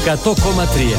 100,3.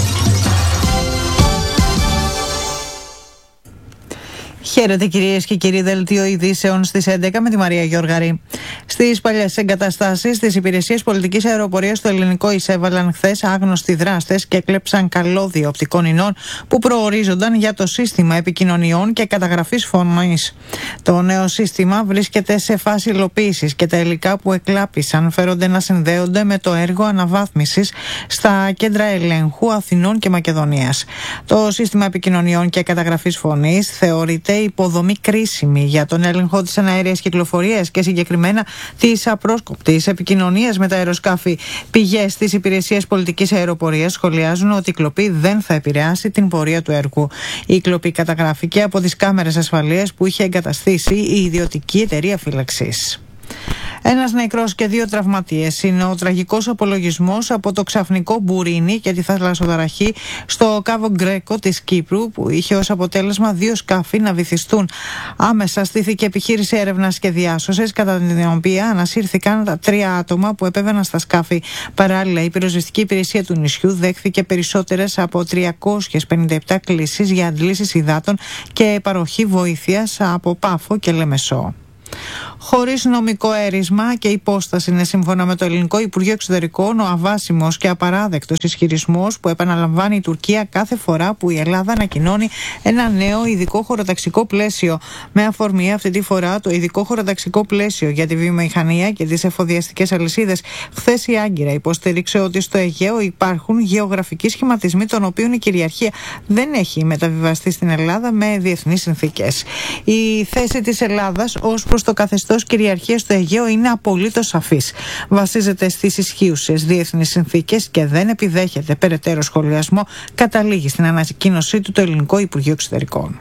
Χαίρετε κυρίες και κύριοι, δελτίο ειδήσεων στις 11 με τη Μαρία Γιώργαρη. Στις παλιές εγκαταστάσεις της Υπηρεσίας Πολιτικής Αεροπορίας στο ελληνικό εισέβαλαν χθες άγνωστοι δράστες και έκλεψαν καλώδια οπτικών ινών που προορίζονταν για το σύστημα επικοινωνιών και καταγραφής φωνής. Το νέο σύστημα βρίσκεται σε φάση υλοποίησης και τα υλικά που εκλάπησαν φέρονται να συνδέονται με το έργο αναβάθμισης στα κέντρα ελέγχου Αθηνών και Μακεδονίας. Το σύστημα επικοινωνιών και καταγραφής φωνής θεωρείται υποδομή κρίσιμη για τον έλεγχο της εναέριας κυκλοφορίας και συγκεκριμένα της απρόσκοπτης επικοινωνίας με τα αεροσκάφη. Πηγές της Υπηρεσίας Πολιτικής Αεροπορίας σχολιάζουν ότι η κλοπή δεν θα επηρεάσει την πορεία του έργου. Η κλοπή καταγράφηκε από τις κάμερες ασφαλείας που είχε εγκαταστήσει η ιδιωτική εταιρεία φύλαξης. Ένας νεκρός και 2 τραυματίες είναι ο τραγικός απολογισμός από το ξαφνικό μπουρίνι και τη θαλασσοταραχή στο Κάβο Γκρέκο της Κύπρου, που είχε ως αποτέλεσμα 2 σκάφη να βυθιστούν. Άμεσα στήθηκε επιχείρηση έρευνας και διάσωσης, κατά την οποία ανασύρθηκαν τα 3 άτομα που επέβαιναν στα σκάφη. Παράλληλα, η πυροσβεστική υπηρεσία του νησιού δέχθηκε περισσότερες από 357 κλήσεις για αντλήσεις υδάτων και παροχή βοήθειας από Πάφο και Λεμεσό. Χωρίς νομικό έρισμα και υπόσταση είναι, σύμφωνα με το Ελληνικό Υπουργείο Εξωτερικών, ο αβάσιμος και απαράδεκτος ισχυρισμός που επαναλαμβάνει η Τουρκία κάθε φορά που η Ελλάδα ανακοινώνει ένα νέο ειδικό χωροταξικό πλαίσιο. Με αφορμή αυτή τη φορά το ειδικό χωροταξικό πλαίσιο για τη βιομηχανία και τις εφοδιαστικές αλυσίδες, χθες η Άγκυρα υποστήριξε ότι στο Αιγαίο υπάρχουν γεωγραφικοί σχηματισμοί των οποίων η κυριαρχία δεν έχει μεταβιβαστεί στην Ελλάδα με διεθνείς συνθήκες. Η θέση της Ελλάδας ως προς το καθεστώς κυριαρχίας στο Αιγαίο είναι απολύτως σαφής. Βασίζεται στις ισχύουσες διεθνείς συνθήκες και δεν επιδέχεται περαιτέρω σχολιασμό, καταλήγει στην ανακοίνωσή του το Ελληνικό Υπουργείο Εξωτερικών.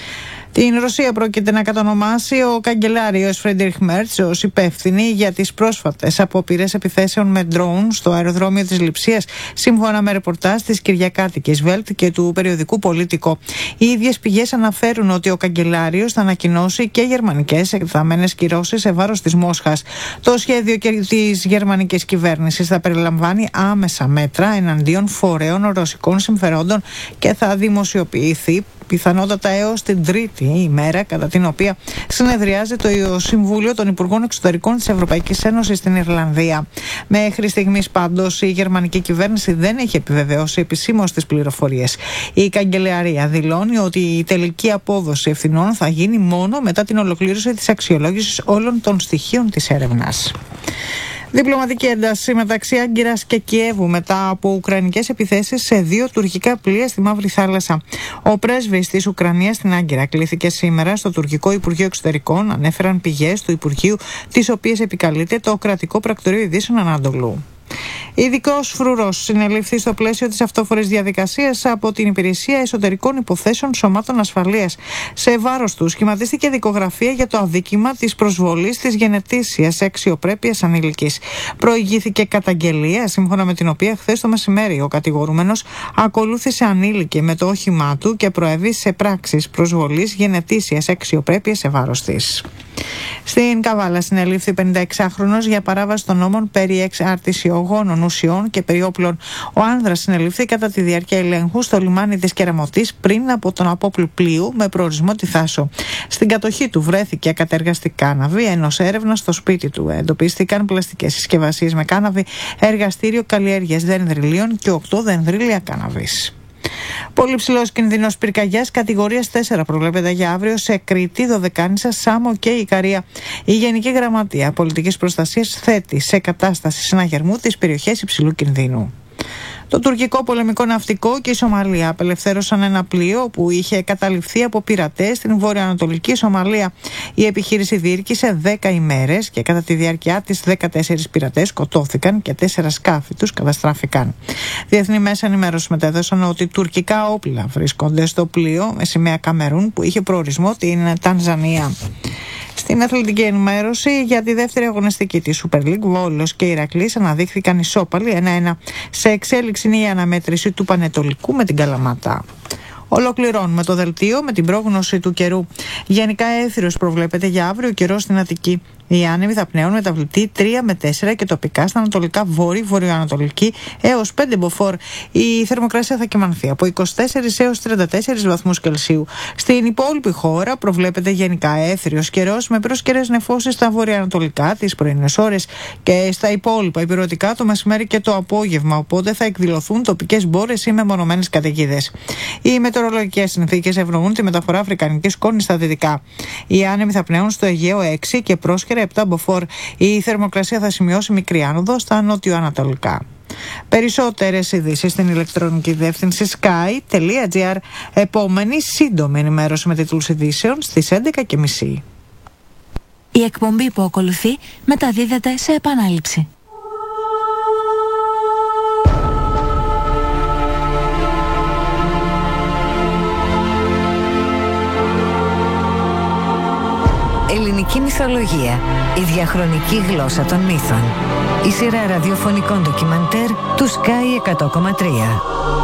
Την Ρωσία πρόκειται να κατονομάσει ο καγκελάριος Φρέντριχ Μέρτς ως υπεύθυνη για τις πρόσφατες απόπειρες επιθέσεων με ντρόουν στο αεροδρόμιο της Λειψίας, σύμφωνα με ρεπορτάζ της Κυριακάτικης Βέλτ και του περιοδικού Πολίτικο. Οι ίδιες πηγές αναφέρουν ότι ο καγκελάριος θα ανακοινώσει και γερμανικές εκτεταμένες κυρώσεις σε βάρος της Μόσχας. Το σχέδιο της γερμανικής κυβέρνησης θα περιλαμβάνει άμεσα μέτρα εναντίον φορέων ρωσικών συμφερόντων και θα δημοσιοποιηθεί πιθανότατα έως την τρίτη ημέρα κατά την οποία συνεδριάζει το Συμβούλιο των Υπουργών Εξωτερικών της Ευρωπαϊκής Ένωσης στην Ιρλανδία. Μέχρι στιγμής πάντως η γερμανική κυβέρνηση δεν έχει επιβεβαιώσει επισήμως τις πληροφορίες. Η καγκελαρία δηλώνει ότι η τελική απόδοση ευθυνών θα γίνει μόνο μετά την ολοκλήρωση της αξιολόγησης όλων των στοιχείων της έρευνας. Διπλωματική ένταση μεταξύ Άγκυρας και Κιέβου μετά από ουκρανικές επιθέσεις σε 2 τουρκικά πλοία στη Μαύρη Θάλασσα. Ο πρέσβης της Ουκρανίας στην Άγκυρα κλήθηκε σήμερα στο τουρκικό Υπουργείο Εξωτερικών, ανέφεραν πηγές του Υπουργείου, τις οποίες επικαλείται το κρατικό πρακτορείο ειδήσεων Ανατολού. Ειδικός φρουρός συνελήφθη στο πλαίσιο της αυτόφορης διαδικασίας από την Υπηρεσία Εσωτερικών Υποθέσεων Σωμάτων Ασφαλείας. Σε βάρος του σχηματίστηκε δικογραφία για το αδίκημα της προσβολής της γενετήσιας αξιοπρέπειας ανήλικης. Προηγήθηκε καταγγελία, σύμφωνα με την οποία χθες το μεσημέρι ο κατηγορούμενος ακολούθησε ανήλικη με το όχημά του και προέβη σε πράξεις προσβολής γενετήσιας αξιοπρέπειας σε βάρος της. Στην Καβάλα συνελήφθη 56χρονος για παράβαση των νόμων περί εξαρτησιογόνων ουσιών και περί όπλων. Ο άνδρας συνελήφθη κατά τη διάρκεια ελέγχου στο λιμάνι της Κεραμωτής πριν από τον απόπλου πλοίου με προορισμό τη Θάσο. Στην κατοχή του βρέθηκε ακατεργαστή κάναβη, ενώ σε έρευνα στο σπίτι του εντοπίστηκαν πλαστικές συσκευασίες με κάναβη, εργαστήριο καλλιέργειας δενδριλίων και 8 δενδρίλια κάναβης. Πολύ ψηλός κινδύνος πυρκαγιάς κατηγορίας 4 προβλέπεται για αύριο σε Κρήτη, Δωδεκάνησα, Σάμο και Ικαρία. Η Γενική Γραμματεία Πολιτικής Προστασίας θέτει σε κατάσταση συναγερμού τις περιοχές υψηλού κινδύνου. Το τουρκικό πολεμικό ναυτικό και η Σομαλία απελευθέρωσαν ένα πλοίο που είχε καταληφθεί από πειρατές στην βορειοανατολική Σομαλία. Η επιχείρηση διήρκησε 10 ημέρες και κατά τη διάρκεια της 14 πειρατές σκοτώθηκαν και 4 σκάφη τους καταστράφηκαν. Διεθνή μέσα ενημέρωση μετέδωσαν ότι τουρκικά όπλα βρίσκονται στο πλοίο με σημαία Καμερούν που είχε προορισμό την Τανζανία. Στην αθλητική ενημέρωση για τη δεύτερη αγωνιστική της Super League, Βόλος και Ηρακλής αναδείχθηκαν ισόπαλοι 1-1. Σε εξέλιξη είναι η αναμέτρηση του Πανετολικού με την Καλαμάτα. Ολοκληρώνουμε το δελτίο με την πρόγνωση του καιρού. Γενικά έθριος προβλέπεται για αύριο, καιρό στην Αττική. Οι άνεμοι θα πνέουν μεταβλητή 3 με 4 και τοπικά στα ανατολικά βόρειο-βορειοανατολική έως 5 μποφόρ. Η θερμοκρασία θα κυμανθεί από 24 έως 34 βαθμούς Κελσίου. Στην υπόλοιπη χώρα προβλέπεται γενικά έθριος καιρός με πρόσκαιρες νεφώσεις στα βορειοανατολικά τις πρωινές ώρες και στα υπόλοιπα ηπειρωτικά το μεσημέρι και το απόγευμα. Οπότε θα εκδηλωθούν τοπικές μπόρες ή μεμονωμένες καταιγίδες. Οι μετεωρολογικές συνθήκες ευνοούν τη μεταφορά αφρικανικής σκόνης στα δυτικά. Οι άνεμοι θα πνέουν στο Αιγαίο 6 και πρόσκαιρα 7 μποφόρ. Η θερμοκρασία θα σημειώσει μικρή άνοδο στα νότιο-ανατολικά. Περισσότερες ειδήσεις στην ηλεκτρονική διεύθυνση sky.gr. Επόμενη σύντομη ενημέρωση με τίτλους ειδήσεων στις 11:30. Η εκπομπή που ακολουθεί μεταδίδεται σε επανάληψη. Ελληνική μυθολογία. Η διαχρονική γλώσσα των μύθων. Η σειρά ραδιοφωνικών ντοκιμαντέρ του Sky 100,3.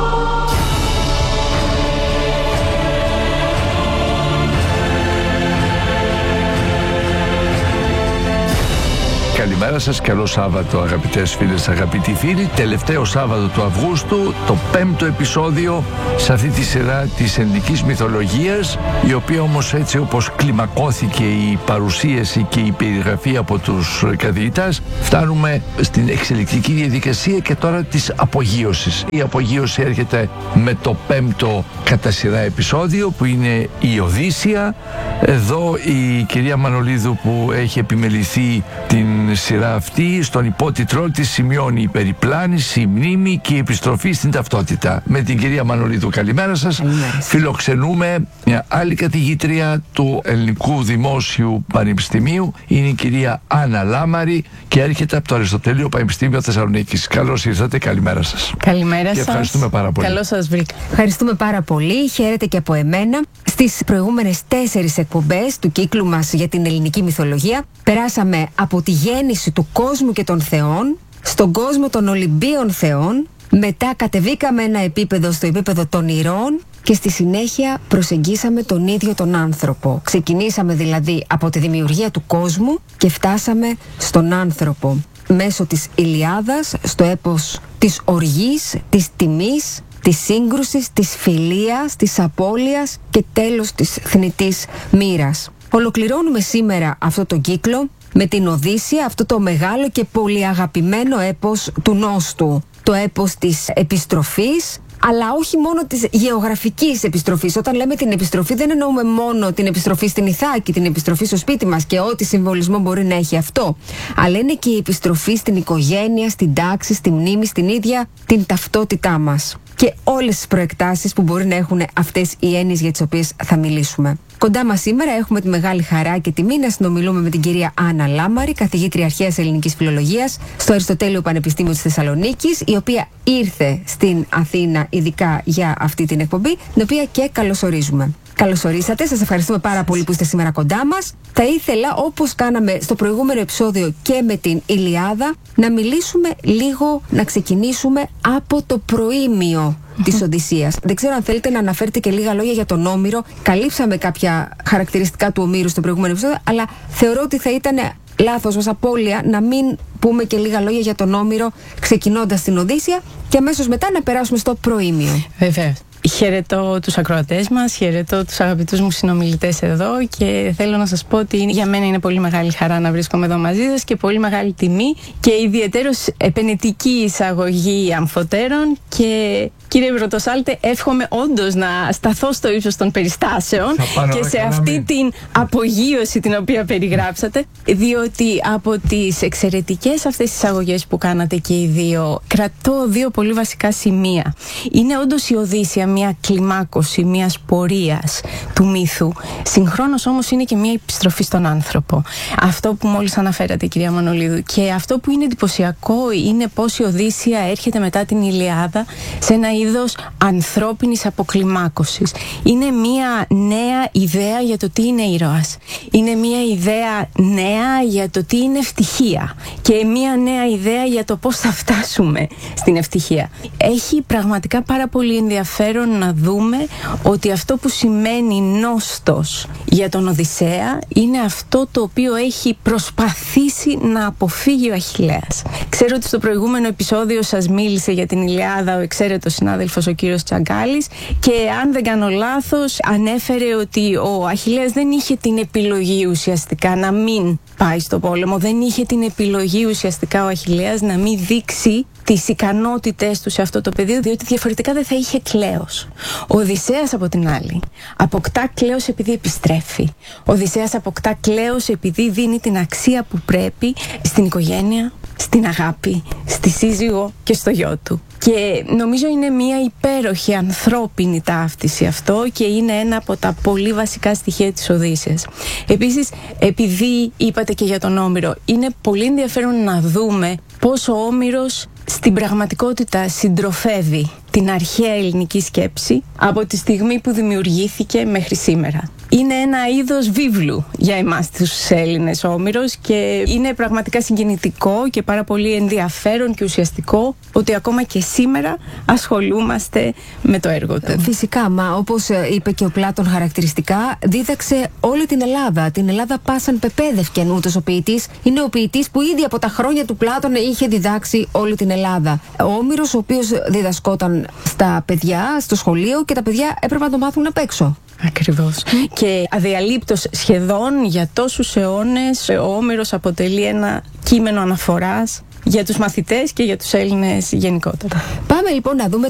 Καλημέρα σας, καλό Σάββατο αγαπητές φίλες, αγαπητοί φίλοι. Τελευταίο Σάββατο του Αυγούστου, το 5ο επεισόδιο σε αυτή τη σειρά της ελληνικής μυθολογίας, η οποία όμως έτσι όπως κλιμακώθηκε η παρουσίαση και η περιγραφή από τους καθηγητάς, φτάνουμε στην εξελικτική διαδικασία και τώρα της απογείωσης. Η απογείωση έρχεται με το 5ο κατά σειρά επεισόδιο που είναι η Οδύσσεια. Εδώ η κυρία Μανολίδου που έχει επιμεληθεί την σειρά αυτή, στον υπότιτλό της σημειώνει η περιπλάνηση, η μνήμη και η επιστροφή στην ταυτότητα. Με την κυρία Μανολίδου, καλημέρα σας. Φιλοξενούμε μια άλλη καθηγήτρια του Ελληνικού Δημόσιου Πανεπιστημίου, είναι η κυρία Άννα Λάμαρη και έρχεται από το Αριστοτέλειο Πανεπιστήμιο Θεσσαλονίκης. Καλώς ήρθατε, καλημέρα σας. Καλημέρα σας. Ευχαριστούμε πάρα πολύ. Καλώς σας βρήκα. Ευχαριστούμε πάρα πολύ. Χαίρετε και από εμένα. Στις προηγούμενες 4 εκπομπές του κύκλου μας για την ελληνική μυθολογία περάσαμε από τη γέννηση του κόσμου και των θεών στον κόσμο των Ολυμπίων θεών. Μετά κατεβήκαμε ένα επίπεδο στο επίπεδο των ηρώων και στη συνέχεια προσεγγίσαμε τον ίδιο τον άνθρωπο. Ξεκινήσαμε δηλαδή από τη δημιουργία του κόσμου και φτάσαμε στον άνθρωπο μέσω της Ηλιάδας, στο έπος της οργής, της τιμής, της σύγκρουσης, της φιλίας, της απώλειας και τέλος της θνητής μοίρας. Ολοκληρώνουμε σήμερα αυτό το κύκλο με την Οδύσσεια, αυτό το μεγάλο και πολύ αγαπημένο έπος του Νόστου. Το έπος της επιστροφής, αλλά όχι μόνο της γεωγραφικής επιστροφής. Όταν λέμε την επιστροφή δεν εννοούμε μόνο την επιστροφή στην Ιθάκη, την επιστροφή στο σπίτι μας και ό,τι συμβολισμό μπορεί να έχει αυτό. Αλλά είναι και η επιστροφή στην οικογένεια, στην τάξη, στη μνήμη, στην ίδια την ταυτότητά μας. Και όλες τις προεκτάσεις που μπορεί να έχουν αυτές οι έννοιες για τις οποίες θα μιλήσουμε. Κοντά μας σήμερα έχουμε τη μεγάλη χαρά και τιμή να συνομιλούμε με την κυρία Άννα Λάμαρη, καθηγήτρια αρχαίας ελληνικής φιλολογίας στο Αριστοτέλειο Πανεπιστήμιο της Θεσσαλονίκης, η οποία ήρθε στην Αθήνα ειδικά για αυτή την εκπομπή, την οποία και καλωσορίζουμε. Καλώς ορίσατε, σας ευχαριστούμε πάρα πολύ που είστε σήμερα κοντά μας. Θα ήθελα, όπως κάναμε στο προηγούμενο επεισόδιο και με την Ηλιάδα, να μιλήσουμε λίγο, να ξεκινήσουμε από το προήμιο της Οδυσσίας. Δεν ξέρω αν θέλετε να αναφέρετε και λίγα λόγια για τον Όμηρο. Καλύψαμε κάποια χαρακτηριστικά του Ομήρου στο προηγούμενο επεισόδιο, αλλά θεωρώ ότι θα ήταν λάθος μας, απώλεια, να μην πούμε και λίγα λόγια για τον Όμηρο, ξεκινώντας την Οδύσσεια και αμέσως μετά να περάσουμε στο προήμιο. Βεβαίως. Χαιρετώ τους ακροατές μας, χαιρετώ τους αγαπητούς μου συνομιλητές εδώ και θέλω να σας πω ότι για μένα είναι πολύ μεγάλη χαρά να βρίσκομαι εδώ μαζί σας και πολύ μεγάλη τιμή και ιδιαιτέρως επενετική εισαγωγή αμφωτέρων και κύριε Πρωτοσάλτε, εύχομαι όντως να σταθώ στο ύψος των περιστάσεων και σε αυτή την απογείωση την οποία περιγράψατε, διότι από τις εξαιρετικές αυτές εισαγωγές που κάνατε και οι δύο, κρατώ δύο πολύ βασικά σημεία. Είναι όντως η Οδύσσεια μια κλιμάκωση μιας πορείας του μύθου, συγχρόνως όμως είναι και μια επιστροφή στον άνθρωπο. Αυτό που μόλις αναφέρατε, κυρία Μανολίδου, και αυτό που είναι εντυπωσιακό είναι πως η Οδύσσεια έρχεται μετά την Ηλιάδα σε ένα είδος ανθρώπινης αποκλιμάκωσης. Είναι μια νέα ιδέα για το τι είναι ήρωας. Είναι μια ιδέα νέα για το τι είναι ευτυχία και μια νέα ιδέα για το πώς θα φτάσουμε στην ευτυχία. Έχει πραγματικά πάρα πολύ ενδιαφέρον ενδιαφέρον να δούμε ότι αυτό που σημαίνει νόστος για τον Οδυσσέα είναι αυτό το οποίο έχει προσπαθήσει να αποφύγει ο Αχιλλέας. Ξέρω ότι στο προηγούμενο επεισόδιο σας μίλησε για την Ηλιάδα ο εξαίρετος συνάδελφος ο κύριος Τσαγκάλης, και αν δεν κάνω λάθος ανέφερε ότι ο Αχιλλέας δεν είχε την επιλογή ουσιαστικά να μην πάει στο πόλεμο, δεν είχε την επιλογή ουσιαστικά ο Αχιλλέας να μην δείξει τις ικανότητες του σε αυτό το πεδίο, διότι διαφορετικά δεν θα είχε κλέος. Ο Οδυσσέας από την άλλη αποκτά κλέος επειδή επιστρέφει. Ο Οδυσσέας αποκτά κλέος επειδή δίνει την αξία που πρέπει στην οικογένεια, στην αγάπη, στη σύζυγο και στο γιο του. Και νομίζω είναι μια υπέροχη ανθρώπινη ταύτιση αυτό και είναι ένα από τα πολύ βασικά στοιχεία της Οδύσσειας. Επίσης, επειδή είπατε και για τον Όμηρο, είναι πολύ ενδιαφέρον να δούμε πώς ο Όμηρος στην πραγματικότητα συντροφεύει την αρχαία ελληνική σκέψη από τη στιγμή που δημιουργήθηκε μέχρι σήμερα. Είναι ένα είδος βίβλου για εμάς τους Έλληνες ο Όμηρος και είναι πραγματικά συγκινητικό και πάρα πολύ ενδιαφέρον και ουσιαστικό ότι ακόμα και σήμερα ασχολούμαστε με το έργο του. Φυσικά, μα όπως είπε και ο Πλάτων χαρακτηριστικά, δίδαξε όλη την Ελλάδα. Την Ελλάδα πάσαν πεπαίδευκεν, ούτως ο ποιητής. Είναι ο ποιητής που ήδη από τα χρόνια του Πλάτων είχε διδάξει όλη την Ελλάδα. Ο Όμηρος, ο οποίος διδασκόταν στα παιδιά, στο σχολείο, και τα παιδιά έπρεπε να το μάθουν απ' έξω. Ακριβώς. Και αδιαλείπτος σχεδόν για τόσους αιώνες, ο Όμηρος αποτελεί ένα κείμενο αναφοράς για τους μαθητές και για τους Έλληνες γενικότερα. Πάμε λοιπόν να δούμε